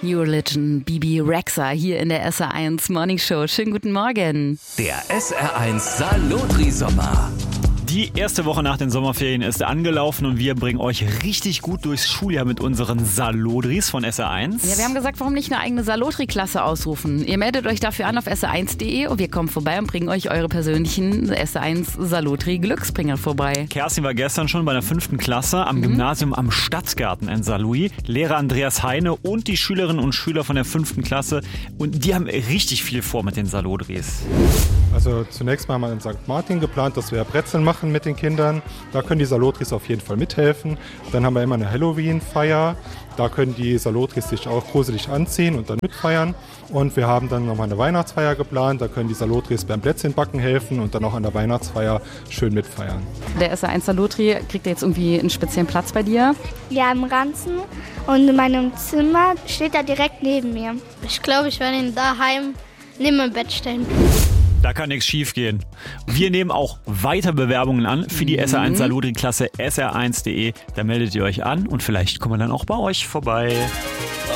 New Religion, Bibi Rexha hier in der SR1 Morning Show. Schönen guten Morgen. Der SR1 Salotri-Sommer. Die erste Woche nach den Sommerferien ist angelaufen und wir bringen euch richtig gut durchs Schuljahr mit unseren Salotris von SR1. Ja, wir haben gesagt, warum nicht eine eigene Salotri-Klasse ausrufen? Ihr meldet euch dafür an auf sr1.de und wir kommen vorbei und bringen euch eure persönlichen SR1 Salotri-Glücksbringer vorbei. Kerstin war gestern schon bei der 5. Klasse am Gymnasium am Stadtgarten in Saarlouis. Lehrer Andreas Heine und die Schülerinnen und Schüler von der 5. Klasse. Und die haben richtig viel vor mit den Salotris. Also zunächst mal haben wir in St. Martin geplant, dass wir Brezeln machen mit den Kindern. Da können die Salotris auf jeden Fall mithelfen. Dann haben wir immer eine Halloween-Feier. Da können die Salotris sich auch gruselig anziehen und dann mitfeiern. Und wir haben dann nochmal eine Weihnachtsfeier geplant. Da können die Salotris beim Plätzchenbacken helfen und dann auch an der Weihnachtsfeier schön mitfeiern. Der SR1 Salotri kriegt jetzt irgendwie einen speziellen Platz bei dir? Ja, im Ranzen. Und in meinem Zimmer steht er direkt neben mir. Ich glaube, ich werde ihn daheim neben mein Bett stellen. Da kann nichts schief gehen. Wir nehmen auch weiter Bewerbungen an für die SR1 Salotri-Klasse sr1.de. Da meldet ihr euch an und vielleicht kommen wir dann auch bei euch vorbei.